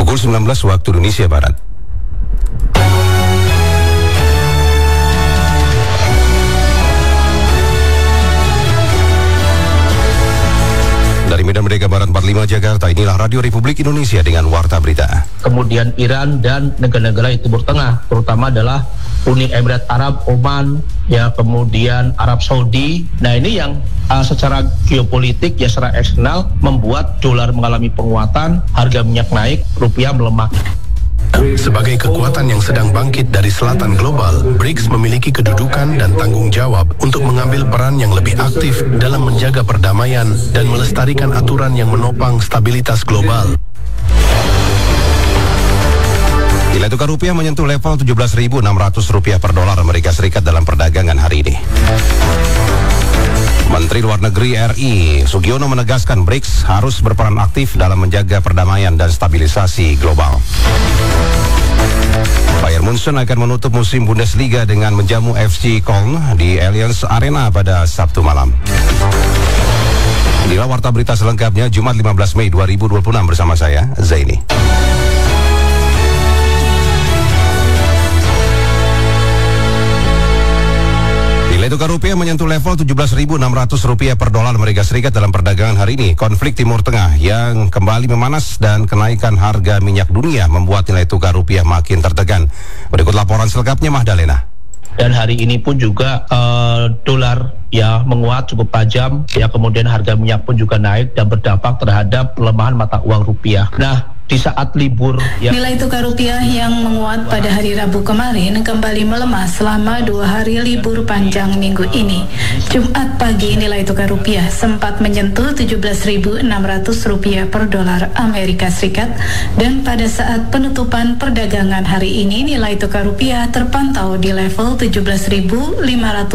Pukul 19 waktu Indonesia Barat. Dari Medan Merdeka Barat 45 Jakarta, inilah Radio Republik Indonesia dengan Warta Berita. Kemudian Iran dan negara-negara Timur Tengah, terutama adalah Uni Emirat Arab, Oman, ya kemudian Arab Saudi. Nah ini yang secara geopolitik ya secara eksternal membuat dolar mengalami penguatan, harga minyak naik, rupiah melemah. Sebagai kekuatan yang sedang bangkit dari selatan global, BRICS memiliki kedudukan dan tanggung jawab untuk mengambil peran yang lebih aktif dalam menjaga perdamaian dan melestarikan aturan yang menopang stabilitas global. Nilai tukar rupiah menyentuh level Rp17.600 per dolar Amerika Serikat dalam perdagangan hari ini. Menteri Luar Negeri RI Sugiono menegaskan BRICS harus berperan aktif dalam menjaga perdamaian dan stabilisasi global. Bayern Munchen akan menutup musim Bundesliga dengan menjamu FC Köln di Allianz Arena pada Sabtu malam. Inilah Warta Berita selengkapnya Jumat 15 Mei 2026 bersama saya, Zaini. Nilai tukar rupiah menyentuh level Rp17.600 per dolar Amerika Serikat dalam perdagangan hari ini. Konflik Timur Tengah yang kembali memanas dan kenaikan harga minyak dunia membuat nilai tukar rupiah makin tertekan. Berikut laporan selengkapnya Mahdalena. Dan hari ini pun juga dolar ya menguat cukup tajam, ya kemudian harga minyak pun juga naik dan berdampak terhadap pelemahan mata uang rupiah. Nah, di saat libur ya, nilai tukar rupiah yang menguat pada hari Rabu kemarin kembali melemah selama 2 hari libur panjang minggu ini. Jumat pagi nilai tukar rupiah sempat menyentuh Rp17.600 per dolar Amerika Serikat dan pada saat penutupan perdagangan hari ini nilai tukar rupiah terpantau di level Rp17.596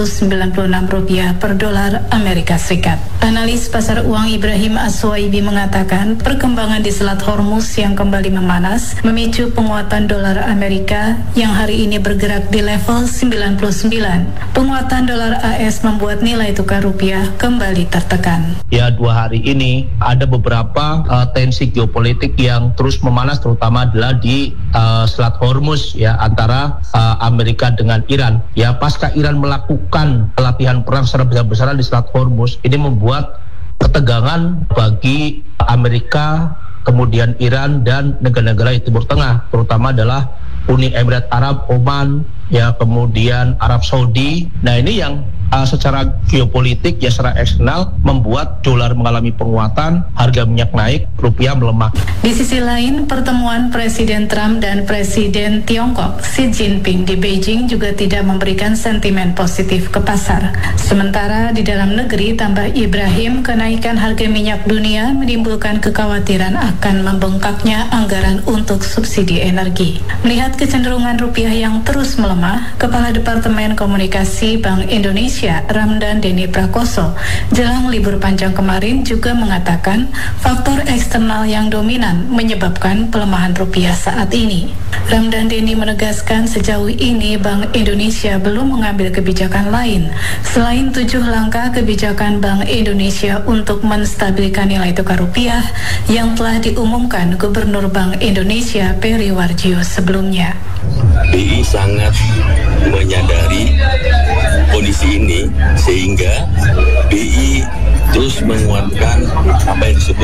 per dolar Amerika Serikat. Analis pasar uang Ibrahim Aswaibi mengatakan perkembangan di Selat Hormuz yang kembali memanas memicu penguatan dolar Amerika yang hari ini bergerak di level 99. Penguatan dolar AS membuat nilai tukar rupiah kembali tertekan. Ya 2 hari ini ada beberapa tensi geopolitik yang terus memanas, terutama adalah di Selat Hormuz ya antara Amerika dengan Iran. Ya pasca Iran melakukan latihan perang secara besar-besaran di Selat Hormuz, ini membuat ketegangan bagi Amerika, kemudian Iran dan negara-negara Timur Tengah, terutama adalah Uni Emirat Arab, Oman, ya kemudian Arab Saudi. Nah ini yang secara geopolitik ya secara eksternal membuat dolar mengalami penguatan, harga minyak naik, rupiah melemah. Di sisi lain, pertemuan Presiden Trump dan Presiden Tiongkok Xi Jinping di Beijing juga tidak memberikan sentimen positif ke pasar. Sementara di dalam negeri, tambah Ibrahim, kenaikan harga minyak dunia menimbulkan kekhawatiran akan membengkaknya anggaran untuk subsidi energi. Melihat kecenderungan rupiah yang terus melemah, Kepala Departemen Komunikasi Bank Indonesia Ramdan Deni Prakoso jelang libur panjang kemarin juga mengatakan faktor eksternal yang dominan menyebabkan pelemahan rupiah saat ini. Ramdan Deni menegaskan sejauh ini Bank Indonesia belum mengambil kebijakan lain selain 7 langkah kebijakan Bank Indonesia untuk menstabilkan nilai tukar rupiah yang telah diumumkan Gubernur Bank Indonesia Peri Warjio sebelumnya. BI sangat menyadari kondisi ini sehingga BI terus menguatkan apa yang disebut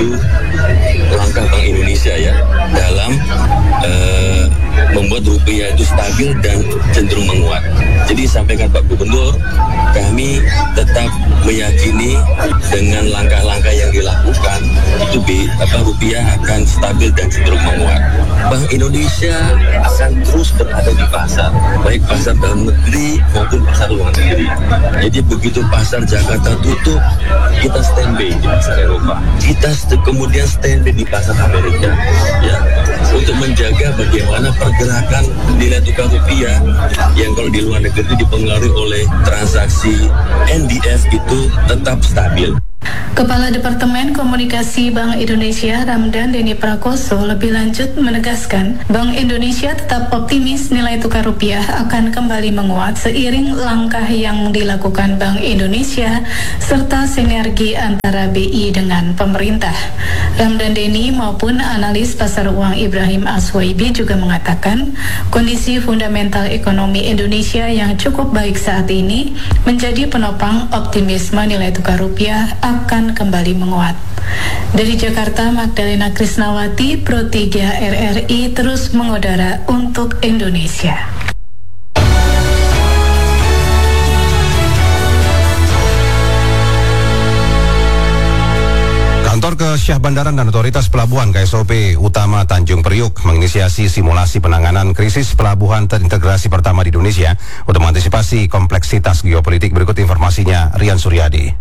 7 langkah Bank Indonesia ya dalam membuat rupiah itu stabil dan cenderung menguat. Jadi sampaikan Pak Gubernur, kami tetap meyakini dengan langkah-langkah yang dilakukan itu rupiah akan stabil dan cenderung menguat. Bank Indonesia akan terus berada di pasar, baik pasar dalam negeri maupun pasar luar negeri. Jadi begitu pasar Jakarta tutup, kita standby di pasar Eropa, kita kemudian standby di pasar Amerika, ya, untuk menjaga bagaimana pergerakan nilai tukar rupiah yang kalau di luar negeri itu dipengaruhi oleh transaksi NDF itu tetap stabil. Kepala Departemen Komunikasi Bank Indonesia Ramdan Deni Prakoso lebih lanjut menegaskan Bank Indonesia tetap optimis nilai tukar rupiah akan kembali menguat seiring langkah yang dilakukan Bank Indonesia serta sinergi antara BI dengan pemerintah. Ramdan Deni maupun analis pasar uang Ibrahim Aswaibi juga mengatakan kondisi fundamental ekonomi Indonesia yang cukup baik saat ini menjadi penopang optimisme nilai tukar rupiah akan kembali menguat. Dari Jakarta, Magdalena Krisnawati, Pro 3 RRI terus mengudara untuk Indonesia. Kantor Kesyah Bandaran dan Otoritas Pelabuhan KSOP Utama Tanjung Priuk menginisiasi simulasi penanganan krisis pelabuhan terintegrasi pertama di Indonesia untuk mengantisipasi kompleksitas geopolitik. Berikut informasinya, Rian Suryadi.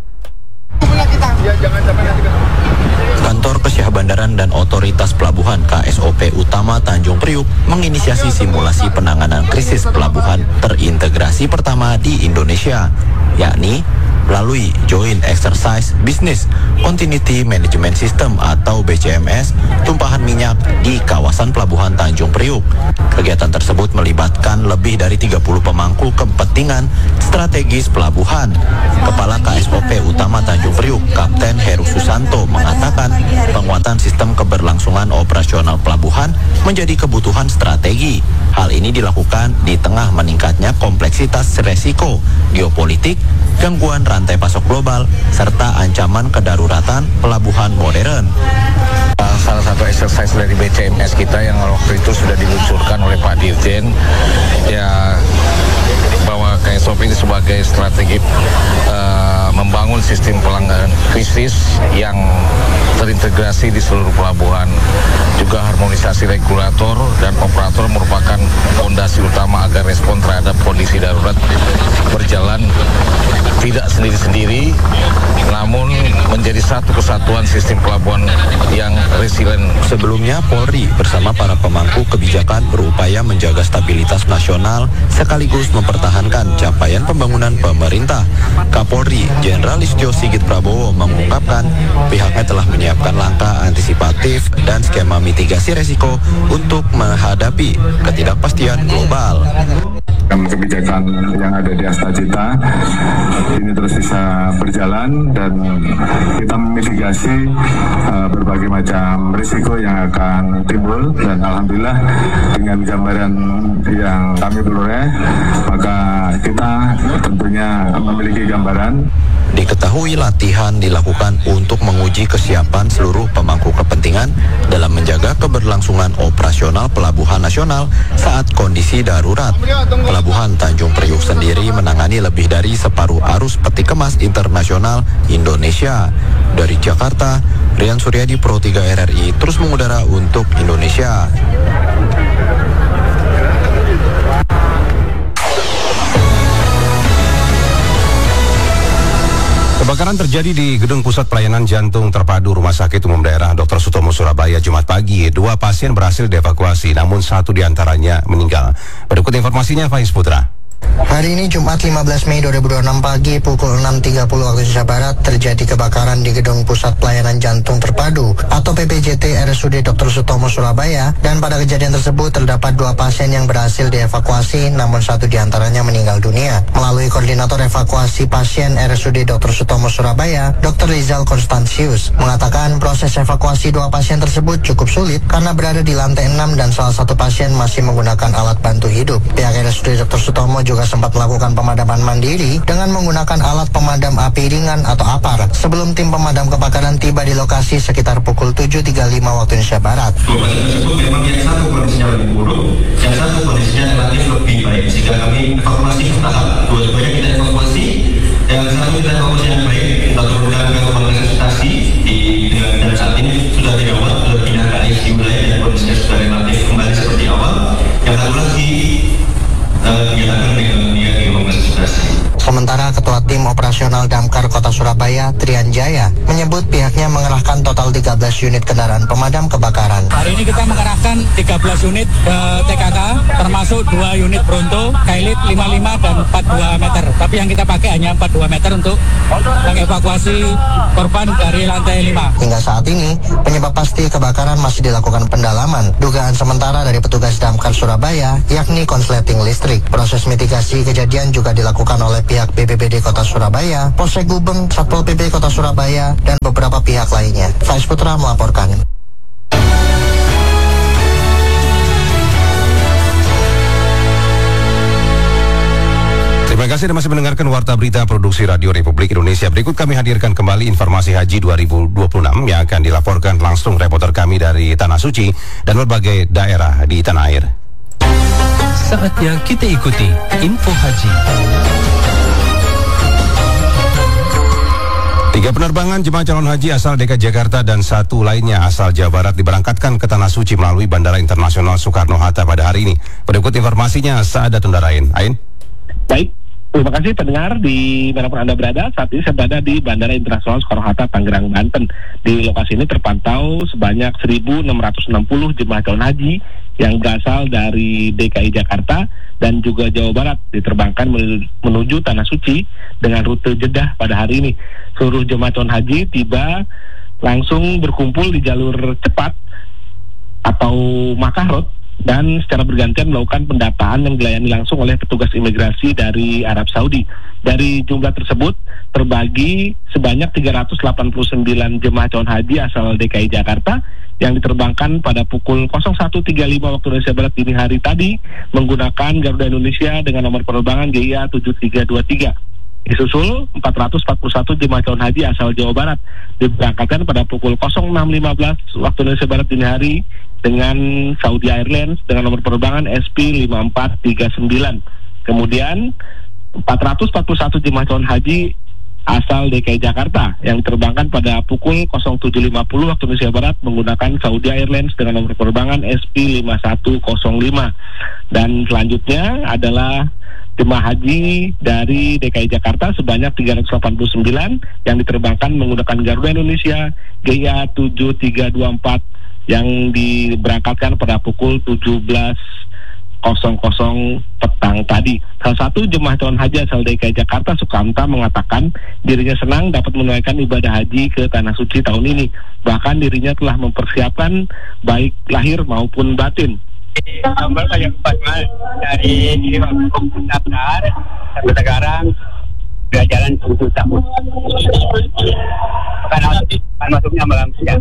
Kantor Kesyah Bandaran dan Otoritas Pelabuhan KSOP Utama Tanjung Priuk menginisiasi simulasi penanganan krisis pelabuhan terintegrasi pertama di Indonesia, yakni melalui Joint Exercise Business Continuity Management System atau BCMS tumpahan minyak di kawasan Pelabuhan Tanjung Priuk. Kegiatan tersebut melibatkan lebih dari 30 pemangku kepentingan strategis pelabuhan. Kepala KSOP Utama Tanjung Priuk, Kapten Heru Susanto mengatakan penguatan sistem keberlangsungan operasional pelabuhan menjadi kebutuhan strategi. Hal ini dilakukan di tengah meningkatnya kompleksitas resiko geopolitik, gangguan rantai pasok global, serta ancaman kedaruratan pelabuhan modern. Salah satu exercise dari BCMS kita yang waktu itu sudah diluncurkan oleh Pak Dirjen, ya bahwa KSOP ini sebagai strategi membangun sistem penanganan krisis yang terintegrasi di seluruh pelabuhan. Juga harmonisasi regulator dan operator merupakan fondasi utama agar respon terhadap kondisi darurat berjalan tidak sendiri-sendiri, namun menjadi satu kesatuan sistem pelabuhan yang resilient. Sebelumnya, Polri bersama para pemangku kebijakan berupaya menjaga stabilitas nasional sekaligus mempertahankan capaian pembangunan pemerintah. Kapolri Jenderal Listio Sigit Prabowo mengungkapkan pihaknya telah menyiapkan langkah antisipatif dan skema mitigasi resiko untuk menghadapi ketidakpastian global. Kebijakan yang ada di Astagita ini terus bisa berjalan dan kita memitigasi berbagai macam risiko yang akan timbul, dan alhamdulillah dengan gambaran yang kami peroleh maka kita tentunya memiliki gambaran. Diketahui latihan dilakukan untuk menguji kesiapan seluruh pemangku kepentingan dalam menjaga keberlangsungan operasional pelabuhan nasional saat kondisi darurat. Pelabuhan Tanjung Priuk sendiri menangani lebih dari separuh arus peti kemas internasional Indonesia. Dari Jakarta, Rian Suryadi, Pro 3 RRI terus mengudara untuk Indonesia. Kebakaran terjadi di Gedung Pusat Pelayanan Jantung Terpadu Rumah Sakit Umum Daerah Dr. Sutomo Surabaya Jumat pagi. 2 pasien berhasil dievakuasi, namun 1 diantaranya meninggal. Berikut informasinya, Faiz Putra. Hari ini Jumat 15 Mei 2026 pagi pukul 6.30 waktu Indonesia Barat terjadi kebakaran di Gedung Pusat Pelayanan Jantung Terpadu atau PPJT RSUD Dr. Sutomo Surabaya, dan pada kejadian tersebut terdapat 2 pasien yang berhasil dievakuasi, namun 1 diantaranya meninggal dunia. Melalui koordinator evakuasi pasien RSUD Dr. Sutomo Surabaya, Dr. Rizal Konstansius mengatakan proses evakuasi 2 pasien tersebut cukup sulit karena berada di lantai 6 dan salah satu pasien masih menggunakan alat bantu hidup. Pihak RSUD Dr. Sutomo juga sempat melakukan pemadaman mandiri dengan menggunakan alat pemadam api ringan atau APAR sebelum tim pemadam kebakaran tiba di lokasi sekitar pukul 7.35 waktu Indonesia Barat. 2 pasien tersebut memang yang satu kondisinya lebih buruk, yang satu kondisinya relatif lebih baik, sehingga kami evakuasi bertahap. Dua-duanya kita evakuasi, yang satu kita evakuasi yang baik, kita turunkan ke rumah resusitasi dan saat ini sudah dirawat, sudah pindah ke ICU lain dan kondisinya sudah relatif kembali seperti awal. Yang satu lagi dinyatakan dengan dia di rumah resusitasi. Sementara Ketua Tim Operasional Operasional Damkar Kota Surabaya, Trian Jaya, menyebut pihaknya mengerahkan total 13 unit kendaraan pemadam kebakaran. Hari ini kita mengerahkan 13 unit TKK, termasuk 2 unit Bronto, Kailit 55 dan 42 meter. Tapi yang kita pakai hanya 42 meter untuk mengevakuasi korban dari lantai 5. Hingga saat ini, penyebab pasti kebakaran masih dilakukan pendalaman. Dugaan sementara dari petugas Damkar Surabaya, yakni konsleting listrik. Proses mitigasi kejadian juga dilakukan oleh pihak BPBD Kota Surabaya, Polsek Gubeng, Satpol PP Kota Surabaya, dan beberapa pihak lainnya. Faiz Putra melaporkan. Terima kasih Anda masih mendengarkan Warta Berita Produksi Radio Republik Indonesia. Berikut kami hadirkan kembali informasi Haji 2026 yang akan dilaporkan langsung reporter kami dari Tanah Suci dan berbagai daerah di tanah air. Saatnya kita ikuti info haji. 3 penerbangan jemaah calon haji asal DKI Jakarta dan 1 lainnya asal Jawa Barat diberangkatkan ke Tanah Suci melalui Bandara Internasional Soekarno-Hatta pada hari ini. Berikut informasinya Sa'adat Tundarain. Ain? Baik. Terima kasih pendengar di manapun Anda berada. Saat ini saya berada di Bandara Internasional Soekarno-Hatta, Tangerang, Banten. Di lokasi ini terpantau sebanyak 1.660 jemaah calon haji yang berasal dari DKI Jakarta dan juga Jawa Barat diterbangkan menuju Tanah Suci dengan rute Jeddah pada hari ini. Seluruh jemaah calon haji tiba langsung berkumpul di jalur cepat atau Makahrot dan secara bergantian melakukan pendataan yang dilayani langsung oleh petugas imigrasi dari Arab Saudi. Dari jumlah tersebut terbagi sebanyak 389 jemaah calon haji asal DKI Jakarta yang diterbangkan pada pukul 01.35 waktu Indonesia Barat dini hari tadi menggunakan Garuda Indonesia dengan nomor penerbangan GIA 7323. Disusul 441 jemaah calon haji asal Jawa Barat diberangkatkan pada pukul 06.15 waktu Indonesia Barat dini hari dengan Saudi Airlines dengan nomor penerbangan SP5439. Kemudian 441 jemaah calon haji asal DKI Jakarta yang diterbangkan pada pukul 07.50 waktu Indonesia Barat menggunakan Saudi Airlines dengan nomor penerbangan SP5105. Dan selanjutnya adalah jemaah haji dari DKI Jakarta sebanyak 389 yang diterbangkan menggunakan Garuda Indonesia GIA 7324 yang diberangkatkan pada pukul 17.00 petang tadi. Salah satu jemaah calon haji asal DKI Jakarta, Sukamta, mengatakan dirinya senang dapat menunaikan ibadah haji ke Tanah Suci tahun ini. Bahkan dirinya telah mempersiapkan baik lahir maupun batin. Nomor yang dari daftar sampai sekarang sudah jalan 7 tahun. Karena masuknya malam siang.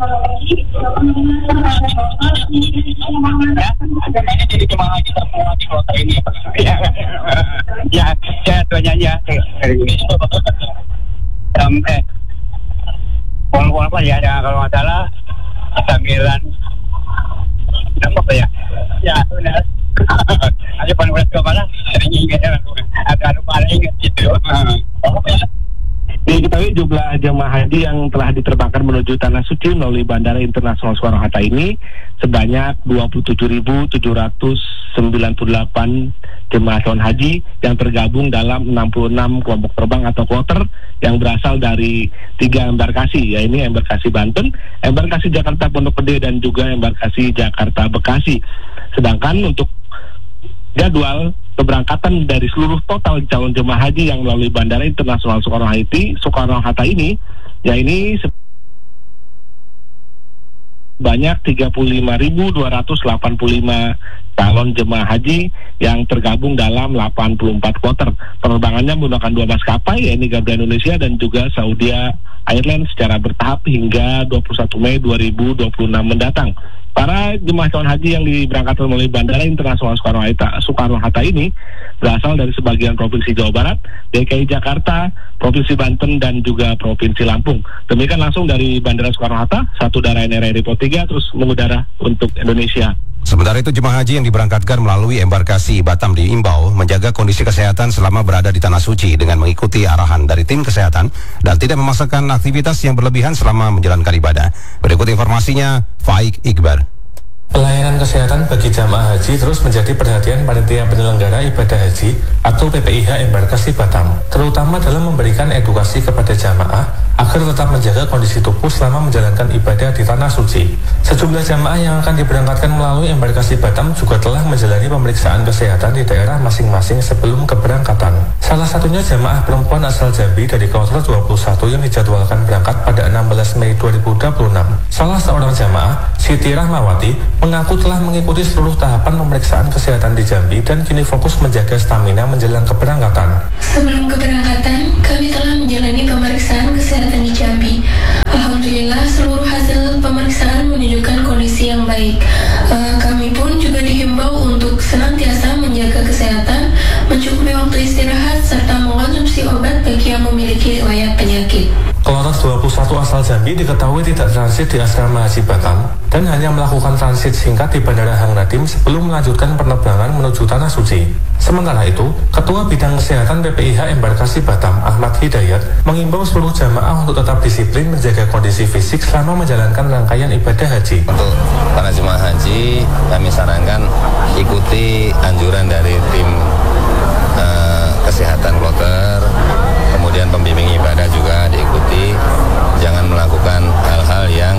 Ya, jadi jemaah haji semua di kota ini. Ya, tuanya ya. Apa ya? Kalau nggak salah 9. Apa ya? Ya, benar. Ada panulis ke mana? Agak lupa ingat gitu. Diketahui jumlah jemaah haji yang telah diterbangkan menuju Tanah Suci melalui Bandara Internasional Soekarno-Hatta ini sebanyak 27.798 jemaah calon haji yang tergabung dalam 66 kelompok terbang atau kloter yang berasal dari 3 embarkasi, yaitu embarkasi Banten, embarkasi Jakarta Pondok Gede, dan juga embarkasi Jakarta Bekasi. Sedangkan untuk jadwal keberangkatan dari seluruh total calon jemaah haji yang melalui Bandara Internasional Soekarno-Hatta ini, yaitu banyak 35.285 calon jemaah haji yang tergabung dalam 84 kloter. Penerbangannya menggunakan 2 maskapai, yaitu Garuda Indonesia dan juga Saudi Airlines secara bertahap hingga 21 Mei 2026 mendatang. Para jemaah calon haji yang diberangkatkan melalui Bandara Internasional Soekarno-Hatta ini berasal dari sebagian Provinsi Jawa Barat, DKI Jakarta, Provinsi Banten, dan juga Provinsi Lampung. Demikian langsung dari Bandara Soekarno-Hatta, satu darah NRI Repo 3 terus mengudara untuk Indonesia. Sementara itu jemaah haji yang diberangkatkan melalui embarkasi Batam diimbau menjaga kondisi kesehatan selama berada di Tanah Suci dengan mengikuti arahan dari tim kesehatan dan tidak memaksakan aktivitas yang berlebihan selama menjalankan ibadah. Berikut informasinya, Faik Iqbar. Pelayanan pelayanan kesehatan bagi jamaah haji terus menjadi perhatian panitia penyelenggara ibadah haji atau PPIH Embarkasi Batam, terutama dalam memberikan edukasi kepada jamaah agar tetap menjaga kondisi tubuh selama menjalankan ibadah di Tanah Suci. Sejumlah jamaah yang akan diberangkatkan melalui Embarkasi Batam juga telah menjalani pemeriksaan kesehatan di daerah masing-masing sebelum keberangkatan. Salah satunya jamaah perempuan asal Jambi dari kloter 21 yang dijadwalkan berangkat pada 16 Mei 2026. Salah seorang jamaah, Siti Rahmawati, mengaku telah mengikuti seluruh tahapan pemeriksaan kesehatan di Jambi dan kini fokus menjaga stamina menjelang keberangkatan. Sebelum keberangkatan, kami telah menjalani pemeriksaan kesehatan di Jambi. Alhamdulillah, seluruh hasil pemeriksaan menunjukkan kondisi yang baik. Kami pun juga dihimbau untuk senantiasa menjaga kesehatan, mencukupi waktu istirahat, serta mengkonsumsi obat bagi yang memiliki riwayat penyakit. Kloter 21 asal Jambi diketahui tidak transit di Asrama Haji Batam dan hanya melakukan transit singkat di Bandara Hang Nadim sebelum melanjutkan penerbangan menuju Tanah Suci. Sementara itu, Ketua Bidang Kesehatan PPIH Embarkasi Batam, Ahmad Hidayat, mengimbau seluruh jamaah untuk tetap disiplin menjaga kondisi fisik selama menjalankan rangkaian ibadah haji. Untuk para jemaah haji, kami sarankan ikuti anjuran dari tim kesehatan kloter, kemudian pembimbing ibadah juga diikuti, jangan melakukan hal-hal yang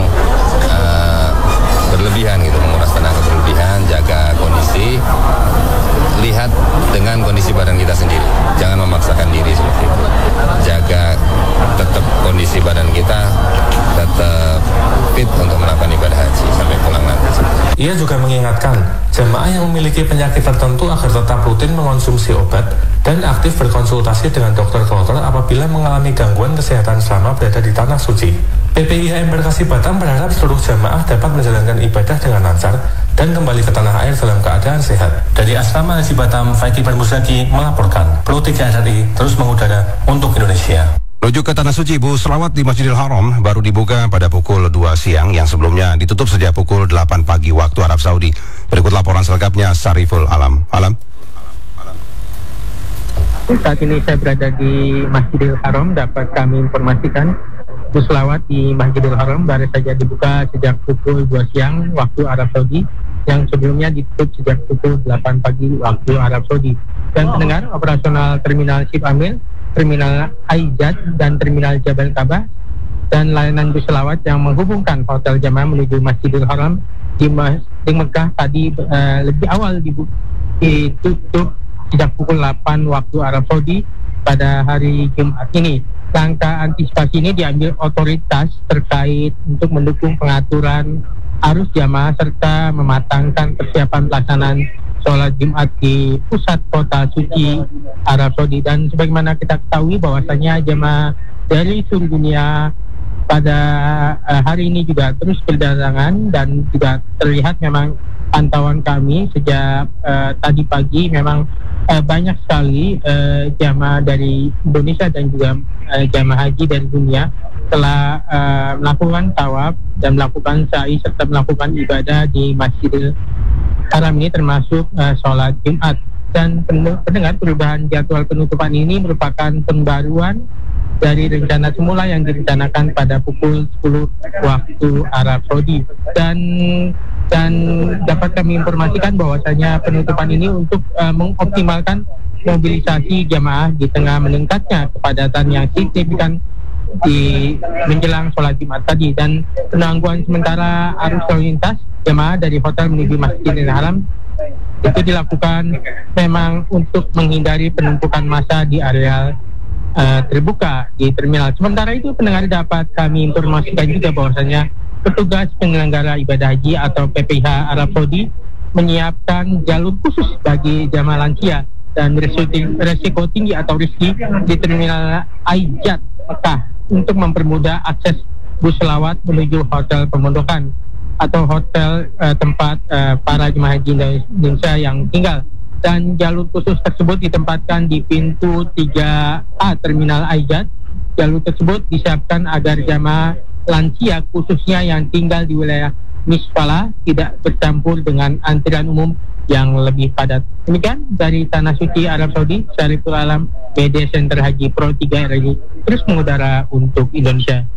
berlebihan gitu, menguras tenaga berlebihan, jaga kondisi, lihat dengan kondisi badan kita sendiri, jangan memaksakan diri seperti itu, jaga tetap kondisi badan kita tetap fit untuk melakukan ibadah haji sampai pulang nanti. Ia juga mengingatkan jemaah yang memiliki penyakit tertentu agar tetap rutin mengonsumsi obat dan aktif berkonsultasi dengan dokter kloter apabila mengalami gangguan kesehatan selama berada di Tanah Suci. PPIH Embarkasi Batam berharap seluruh jemaah dapat menjalankan ibadah dengan lancar dan kembali ke tanah air dalam keadaan sehat. Dari Asrama Haji Batam, Faiki Permusaki melaporkan. Pro 3 RRI terus mengudara untuk Indonesia. Menuju ke Tanah Suci, bus selawat di Masjidil Haram baru dibuka pada pukul 2 siang yang sebelumnya ditutup sejak pukul 8 pagi waktu Arab Saudi. Berikut laporan selengkapnya Sariful Alam. Saat ini saya berada di Masjidil Haram. Dapat kami informasikan bus selawat di Masjidil Haram baru saja dibuka sejak pukul 2 siang waktu Arab Saudi, yang sebelumnya ditutup sejak pukul 8 pagi waktu Arab Saudi. Dan pendengar, operasional terminal Ship Amil, terminal Aijat, dan terminal Jabal Kabah, dan layanan bus selawat yang menghubungkan hotel jamaah menuju Masjidil Haram di Mekah tadi lebih awal ditutup sejak pukul 8 waktu Arab Saudi pada hari Jumat ini. Langkah antisipasi ini diambil otoritas terkait untuk mendukung pengaturan arus jamaah serta mematangkan persiapan pelaksanaan sholat Jumat di pusat kota suci Arab Saudi. Dan sebagaimana kita ketahui bahwasanya jamaah dari seluruh dunia pada hari ini juga terus berdatangan, dan juga terlihat memang pantauan kami sejak tadi pagi memang banyak sekali jamaah dari Indonesia dan juga jamaah haji dari dunia telah melakukan tawaf dan melakukan sa'i serta melakukan ibadah di Masjidil Haram ini, termasuk sholat Jumat. Dan pendengar, perubahan jadwal penutupan ini merupakan pembaruan dari rencana semula yang direncanakan pada pukul 10 waktu Arab Saudi. Dan dapat kami informasikan bahwasanya penutupan ini untuk mengoptimalkan mobilisasi jamaah di tengah meningkatnya kepadatan yang signifikan di menjelang sholat Jumat tadi. Dan penangguhan sementara arus lalu lintas jamaah dari hotel menuju Masjidil Haram itu dilakukan memang untuk menghindari penumpukan massa di area terbuka di terminal. Sementara itu, pendengar, dapat kami informasikan juga bahwasanya petugas penyelenggara ibadah haji atau PPIH Arab Saudi menyiapkan jalur khusus bagi jamaah lansia dan risiko tinggi atau riski di terminal Aijat Mekah untuk mempermudah akses bus selawat menuju hotel pemondokan atau hotel tempat para jemaah haji Indonesia yang tinggal. Dan jalur khusus tersebut ditempatkan di pintu 3A terminal Aijat. Jalur tersebut disiapkan agar jamaah lansia khususnya yang tinggal di wilayah Misfala tidak bercampur dengan antrian umum yang lebih padat. Demikian dari Tanah Suci Arab Saudi, Syariful Alam, Media Center Haji Pro 3 RRI terus mengudara untuk Indonesia.